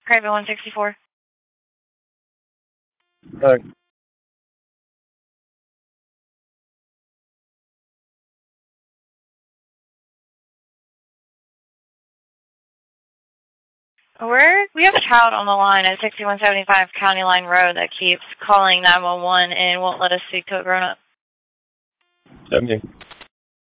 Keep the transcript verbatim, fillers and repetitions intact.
Craven one sixty-four. Alright. We're, we have a child on the line at sixty-one seventy-five County Line Road that keeps calling nine one one and won't let us speak to a grown-up. seventy.